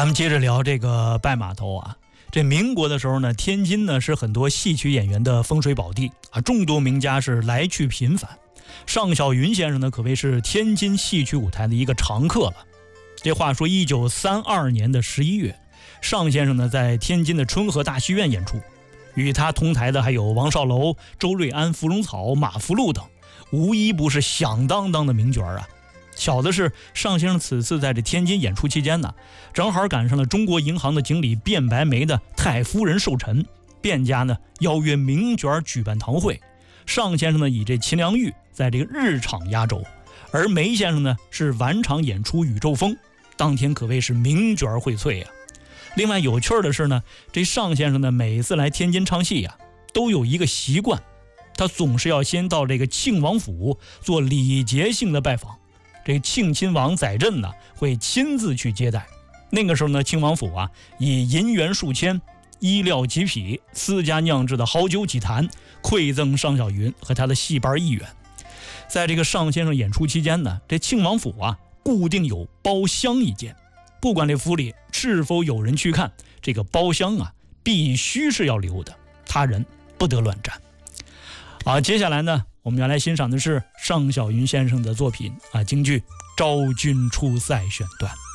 咱们接着聊这个拜码头啊。这民国的时候呢，天津呢是很多戏曲演员的风水宝地啊，众多名家是来去频繁。尚小云先生呢，可谓是天津戏曲舞台的一个常客了。这话说1932年的11月，尚先生呢在天津的春和大戏院演出，与他同台的还有王少楼、周瑞安、芙蓉草、马福禄等，无一不是响当当的名角啊。巧的是，尚先生此次在这天津演出期间呢，正好赶上了中国银行的经理卞白眉的太夫人寿辰，卞家呢邀约名角举办堂会，尚先生呢以这秦良玉在这个日场压轴，而梅先生呢是晚场演出宇宙风，当天可谓是名角荟萃啊。另外有趣的是呢，这尚先生呢每次来天津唱戏啊，都有一个习惯，他总是要先到这个庆王府做礼节性的拜访。这庆亲王载振呢会亲自去接待。那个时候呢，庆王府啊以银元数千、衣料几匹、私家酿制的好酒几坛馈赠尚小云和他的戏班一员。在这个尚先生演出期间呢，这庆王府啊固定有包厢一间，不管这府里是否有人去看，这个包厢啊必须是要留的，他人不得乱占。好，接下来呢，我们要来欣赏的是尚小云先生的作品啊，京剧《昭君出塞》选段。